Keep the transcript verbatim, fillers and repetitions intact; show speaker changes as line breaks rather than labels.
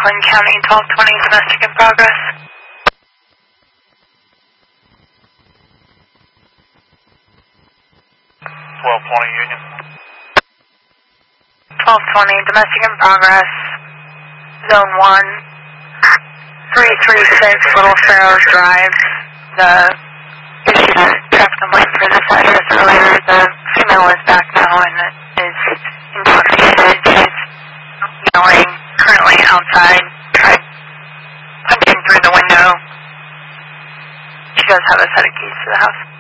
Franklin County, twelve twenty, domestic in progress.
twelve twenty Union.
twelve twenty, domestic in progress. Zone one, three three six Little Farrows Drive. The issue track complaint for this address earlier. The female is back now and is intoxicated. She's yelling, currently outside, tried punching through the window. She does have a set of keys to the house.